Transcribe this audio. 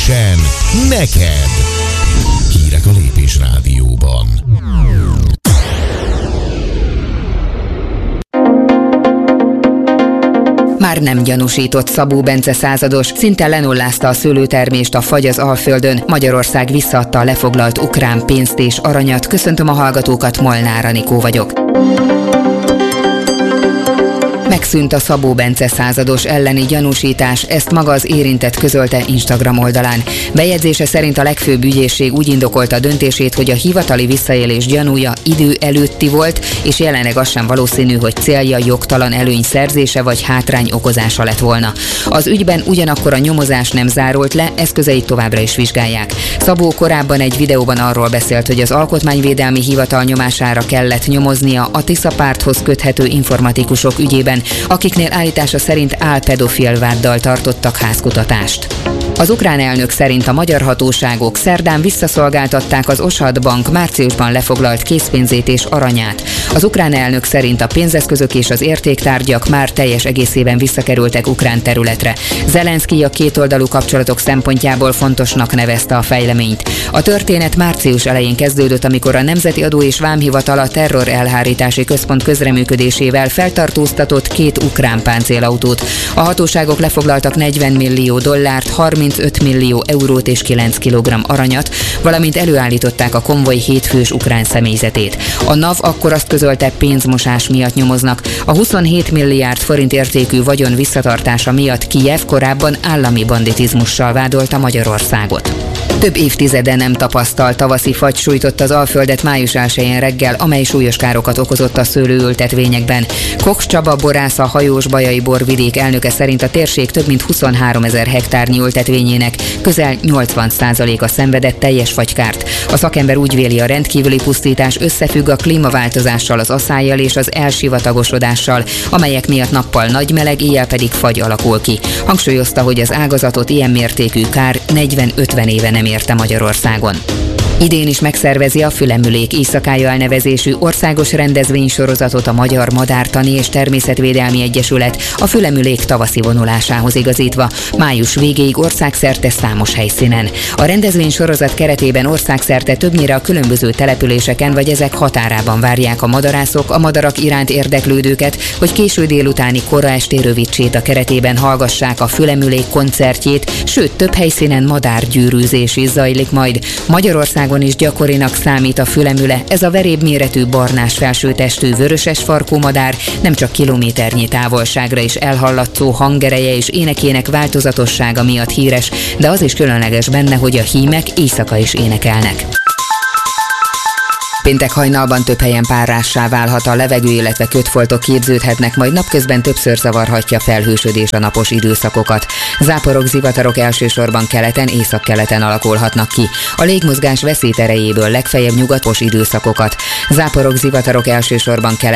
Rögtön neked. Hírek a Lépés Rádióban. Már nem gyanúsított Szabó Bence százados, szinte lenullázta a szőlőtermést a fagy az Alföldön, Magyarország visszaadta a lefoglalt ukrán pénzt és aranyat. Köszöntöm a hallgatókat, Molnár Anikó vagyok. Megszűnt a Szabó Bence százados elleni gyanúsítás, ezt maga az érintett közölte Instagram oldalán. Bejegyzése szerint a legfőbb ügyészség úgy indokolta a döntését, hogy a hivatali visszaélés gyanúja idő előtti volt, és jelenleg az sem valószínű, hogy célja jogtalan előny szerzése vagy hátrány okozása lett volna. Az ügyben ugyanakkor a nyomozás nem zárult le, eszközeit továbbra is vizsgálják. Szabó korábban egy videóban arról beszélt, hogy az Alkotmányvédelmi Hivatal nyomására kellett nyomoznia a Tisza párthoz köthető informatikusok ügyében, akiknél állítása szerint álpedofil váddal tartottak házkutatást. Az ukrán elnök szerint a magyar hatóságok szerdán visszaszolgáltatták az Oshad Bank márciusban lefoglalt készpénzét és aranyát. Az ukrán elnök szerint a pénzeszközök és az értéktárgyak már teljes egészében visszakerültek ukrán területre. Zelenszkij a kétoldalú kapcsolatok szempontjából fontosnak nevezte a fejleményt. A történet március elején kezdődött, amikor a Nemzeti Adó és Vámhivatal a Terror Elhárítási Központ közreműködésével feltartóztatott 2 ukrán páncélautót. A hatóságok lefoglaltak $40 millió, 35 millió eurót és 9 kg aranyat, valamint előállították a konvoj 7 fős ukrán személyzetét. A NAV akkor azt közölte, pénzmosás miatt nyomoznak. A 27 milliárd forint értékű vagyon visszatartása miatt Kijev korábban állami banditizmussal vádolta Magyarországot. Több évtizede nem tapasztalt tavaszi fagy sújtott az Alföldet május 1-én reggel, amely súlyos károkat okozott a szőlőültetvényekben. Koks Csaba borász, a Hajós-Bajai borvidék elnöke szerint a térség több mint 23 000 hektárnyi ültetvényének közel 80%-a szenvedett teljes fagykárt. A szakember úgy véli, a rendkívüli pusztítás összefügg a klímaváltozással, az aszályjal és az elsivatagosodással, amelyek miatt nappal nagy meleg, éjjel pedig fagy alakul ki. Hangsúlyozta, hogy az ágazatot ilyen mértékű kár 40-50 éve nem érte Magyarországon. Idén is megszervezi a Fülemülék éjszakája elnevezésű országos rendezvénysorozatot a Magyar Madártani és Természetvédelmi Egyesület a Fülemülék tavaszi vonulásához igazítva, május végéig országszerte számos helyszínen. A rendezvénysorozat keretében országszerte többnyire a különböző településeken vagy ezek határában várják a madarászok a madarak iránt érdeklődőket, hogy késő délutáni kora esti rövid séta keretében hallgassák a Fülemülék koncertjét, sőt több helyszínen madárgyűrűzés is zajlik majd. Magyarországon is gyakorinak számít a fülemüle, ez a veréb méretű barnás felsőtestű vöröses farkú madár nem csak kilométernyi távolságra is elhallatszó hangereje és énekének változatossága miatt híres, de az is különleges benne, hogy a hímek éjszaka is énekelnek. Péntek hajnalban több helyen párrássá válhat a levegő, illetve kötfoltok képződhetnek, majd napközben többször zavarhatja felhősödés a napos időszakokat. Záporok, zivatarok elsősorban keleten, északkeleten alakulhatnak ki. A légmozgás veszélyt erejéből legfeljebb nyugatos időszakokat. Záporok, zivatarok elsősorban keleten.